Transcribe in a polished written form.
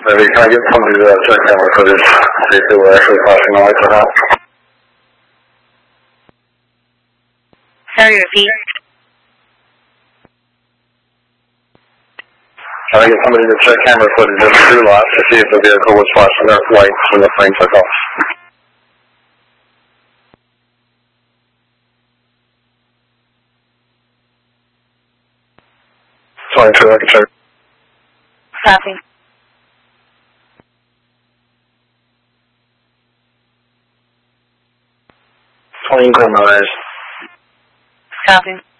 Maybe can I get somebody to check camera footage, see if they were actually flashing the lights or not? Sorry, repeat. Can I get somebody to check camera footage of the two lots to see if the vehicle was flashing their lights when the plane took off? I can check. Copy. Clean eyes. Copy.